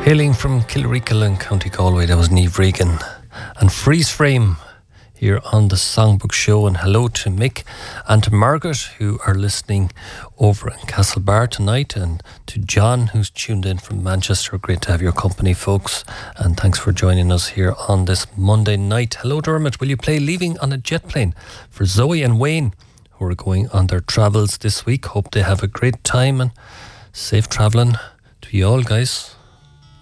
Hailing from Kilreekle in County Galway, that was Niamh Regan. And Freeze Frame here on the Songbook Show. And hello to Mick and to Margaret, who are listening over in Castlebar tonight, and to John, who's tuned in from Manchester. Great to have your company, folks, and thanks for joining us here on this Monday night. Hello, Dermot. Will you play Leaving on a Jet Plane for Zoe and Wayne, who are going on their travels this week? Hope they have a great time and safe travelling to you all, guys.